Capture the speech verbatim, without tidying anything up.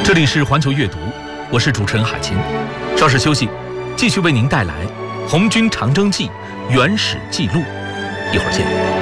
这里是环球阅读，我是主持人海清。稍事休息，继续为您带来《红军长征记》原始记录。一会儿见。